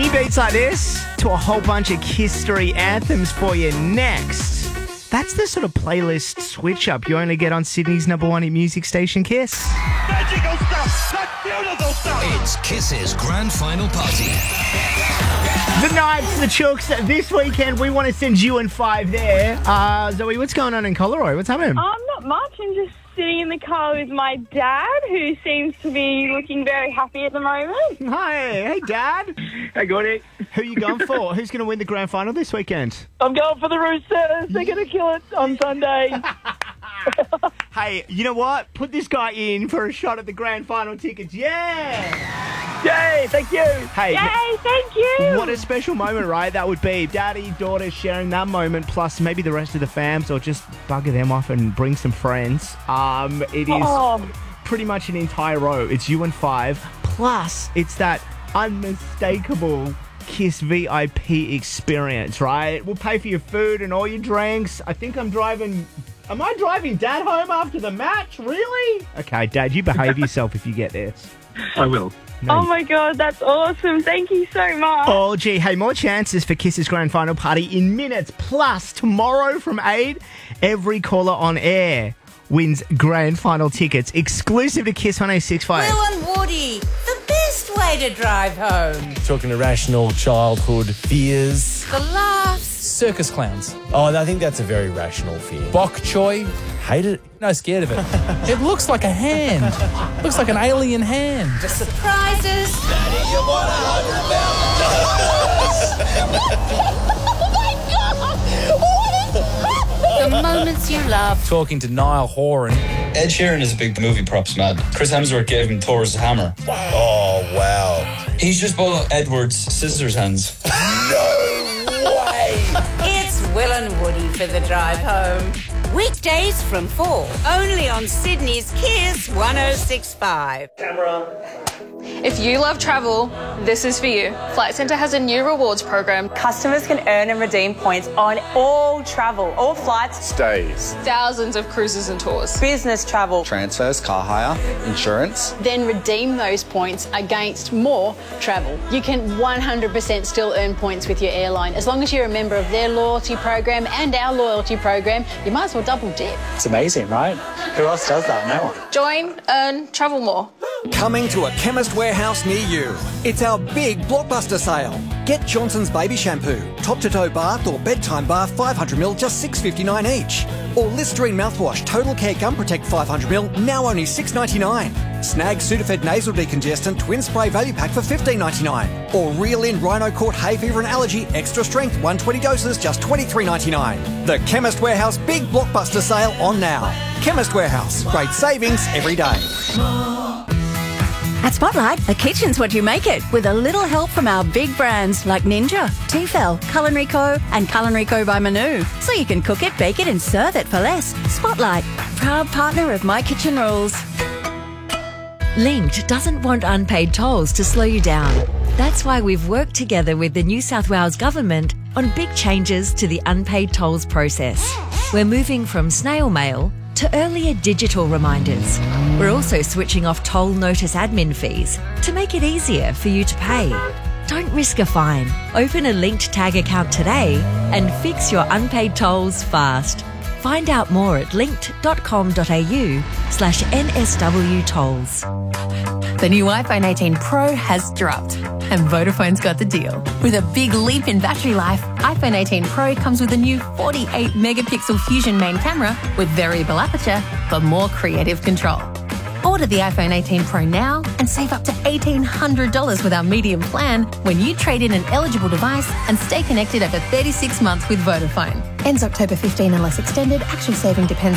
Boogie beats like this to a whole bunch of history anthems for you next. That's the sort of playlist switch up you only get on Sydney's #1 hit music station, Kiss. Magical stuff! That's beautiful stuff! It's Kiss's grand final party. The Knights, the Chooks. This weekend, we want to send you and 5 there. Zoe, what's going on in Collaroy? What's happening? Not much. I'm just sitting in the car with my dad, who seems to be looking very happy at the moment. Hi. Hey, Dad. Hey, Gordy. Who are you going for? Who's going to win the grand final this weekend? I'm going for the Roosters. They're going to kill it on Sunday. Hey, you know what? Put this guy in for a shot at the grand final tickets. Yeah! Yay, thank you. Hey, Yay, thank you. what a special moment, right? That would be daddy, daughter sharing that moment, plus maybe the rest of the fams, or just bugger them off and bring some friends. It is pretty much an entire row. It's you and 5, plus it's that unmistakable Kiss VIP experience, right? We'll pay for your food and all your drinks. I think Am I driving Dad home after the match? Really? Okay, Dad, you behave yourself if you get this. I will. Oh my God, that's awesome. Thank you so much. Oh, gee. Hey, more chances for Kiss's grand final party in minutes. Plus, tomorrow from 8, every caller on air wins grand final tickets exclusive to Kiss 1065. Will and Woody, the best way to drive home. Talking irrational childhood fears. The laughs. Circus clowns. Oh, I think that's a very rational fear. Bok choy. Hate it. No, scared of it. It looks like a hand. Looks like an alien hand. The surprises. Daddy, you want $100,000? The moments you love. Talking to Niall Horan. Ed Sheeran is a big movie props man. Chris Hemsworth gave him Thor's hammer. Oh, wow. He's just bought Edward's scissors hands. It's Will and Woody for the drive home. Weekdays from 4, only on Sydney's Kiss 1065. If you love travel, this is for you. Flight Centre has a new rewards program. Customers can earn and redeem points on all travel, all flights, stays, Thousands of cruises and tours. business travel, transfers, car hire, insurance. Then redeem those points against more travel. You can 100% still earn points with your airline. As long as you're a member of their loyalty program and our loyalty program, you might as well double dip. It's amazing, right? Who else does that? No one. Join, earn, travel more. Coming to a Chemist Warehouse near you. It's our big blockbuster sale. Get Johnson's Baby Shampoo, top-to-toe bath or bedtime bath 500ml, just $6.59 each. Or Listerine mouthwash, Total Care Gum Protect 500ml, now only $6.99. Snag Sudafed Nasal Decongestant Twin Spray Value Pack for $15.99. Or Reel In Rhino Court Hay Fever and Allergy Extra Strength 120 doses, just $23.99. The Chemist Warehouse Big Blockbuster Sale on now. Chemist Warehouse, great savings every day. At Spotlight, a kitchen's what you make it, with a little help from our big brands like Ninja, Tefal, Culinary Co. and Culinary Co. by Manu. So you can cook it, bake it and serve it for less. Spotlight, proud partner of My Kitchen Rules. Linked doesn't want unpaid tolls to slow you down. That's why we've worked together with the New South Wales Government on big changes to the unpaid tolls process. We're moving from snail mail to earlier digital reminders. We're also switching off toll notice admin fees to make it easier for you to pay. Don't risk a fine. Open a Linked Tag account today and fix your unpaid tolls fast. Find out more at linked.com.au/NSW tolls. The new iPhone 18 Pro has dropped, and Vodafone's got the deal. With a big leap in battery life, iPhone 18 Pro comes with a new 48-megapixel Fusion main camera with variable aperture for more creative control. Order the iPhone 18 Pro now and save up to $1,800 with our medium plan when you trade in an eligible device and stay connected over 36 months with Vodafone. Ends October 15 unless extended. Actual saving depends